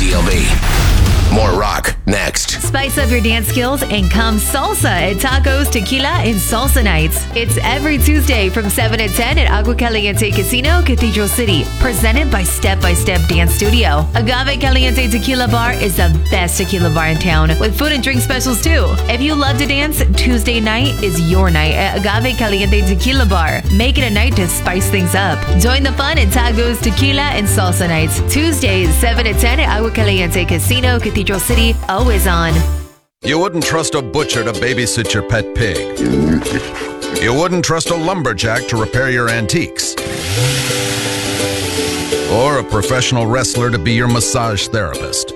WDLB. More rock next. Spice up your dance skills and come salsa at Tacos, Tequila, and Salsa Nights. It's every Tuesday from 7 to 10 at Agua Caliente Casino, Cathedral City. Presented by Step by Step Dance Studio. Agave Caliente Tequila Bar is the best tequila bar in town with food and drink specials too. If you love to dance, Tuesday night is your night at Agave Caliente Tequila Bar. Make it a night to spice things up. Join the fun at Tacos, Tequila, and Salsa Nights. Tuesdays, 7 to 10 at Agua Caliente Casino, Cathedral City. Always on. You wouldn't trust a butcher to babysit your pet pig. You wouldn't trust a lumberjack to repair your antiques. Or a professional wrestler to be your massage therapist.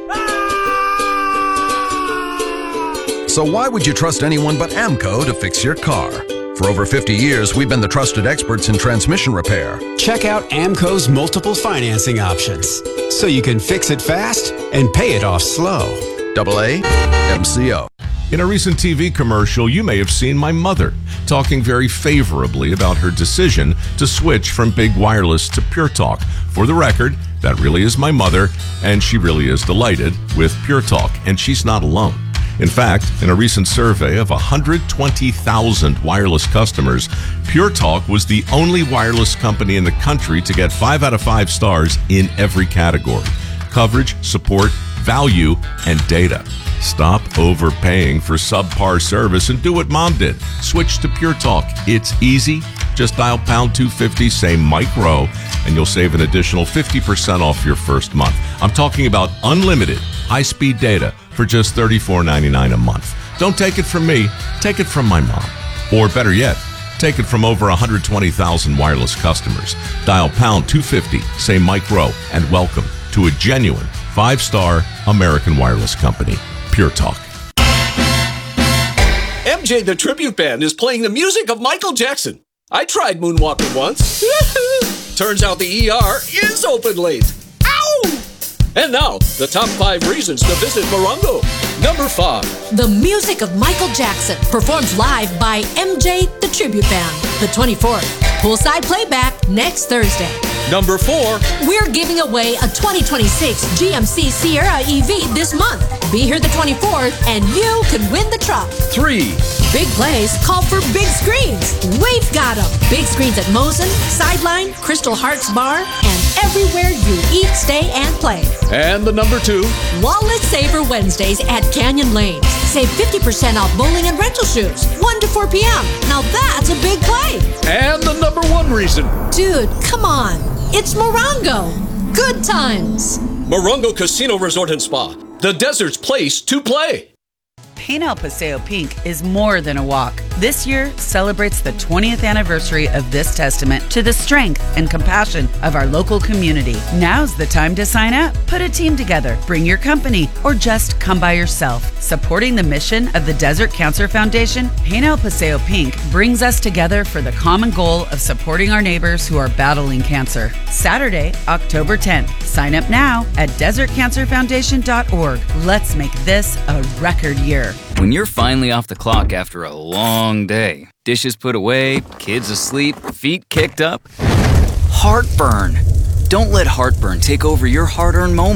So why would you trust anyone but AMCO to fix your car? For over 50 years, we've been the trusted experts in transmission repair. Check out AMCO's multiple financing options, so you can fix it fast and pay it off slow. AA MCO. In a recent TV commercial, you may have seen my mother talking very favorably about her decision to switch from Big Wireless to Pure Talk. For the record, that really is my mother, and she really is delighted with Pure Talk, and she's not alone. In fact, in a recent survey of 120,000 wireless customers, Pure Talk was the only wireless company in the country to get 5 out of 5 stars in every category: coverage, support, value, and data. Stop overpaying for subpar service and do what Mom did. Switch to Pure Talk. It's easy. Just dial pound 250, say Mike Rowe, and you'll save an additional 50% off your first month. I'm talking about unlimited high-speed data for just $34.99 a month. Don't take it from me. Take it from my mom. Or better yet, take it from over 120,000 wireless customers. Dial pound 250, say Mike Rowe, and welcome to a genuine 5-star American wireless company, Pure Talk. MJ the Tribute Band is playing the music of Michael Jackson. I tried moonwalking once. Turns out the ER is open late. Ow! And now, the top 5 reasons to visit Morongo. Number 5. The music of Michael Jackson, performed live by MJ the Tribute Band, the 24th. Poolside playback next Thursday. Number 4. We're giving away a 2026 GMC Sierra EV this month. Be here the 24th and you can win the truck. 3. Big plays call for big screens. We've got them. Big screens at Mosen, Sideline, Crystal Hearts Bar, and everywhere you eat, stay, and play. And the number 2. Wallet Saver Wednesdays at Canyon Lanes. Save 50% off bowling and rental shoes. 1 to 4 p.m. Now that's a big play. And the number 1 reason. Dude, come on. It's Morongo. Good times. Morongo Casino Resort and Spa. The desert's place to play. Paint El Paseo Pink is more than a walk. This year celebrates the 20th anniversary of this testament to the strength and compassion of our local community. Now's the time to sign up. Put a team together, bring your company, or just come by yourself. Supporting the mission of the Desert Cancer Foundation, Paint El Paseo Pink brings us together for the common goal of supporting our neighbors who are battling cancer. Saturday, October 10th. Sign up now at desertcancerfoundation.org. Let's make this a record year. When you're finally off the clock after a long day, dishes put away, kids asleep, feet kicked up, heartburn. Don't let heartburn take over your hard-earned moments.